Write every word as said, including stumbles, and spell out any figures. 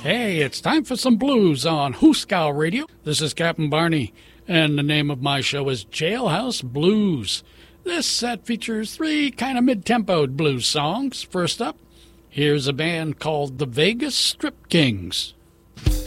Hey, it's time for some blues on Hooskow Radio. This is Captain Barney, and the name of my show is Jailhouse Blues. This set features three kind of mid-tempoed blues songs. First up, here's a band called the Vegas Strip Kings.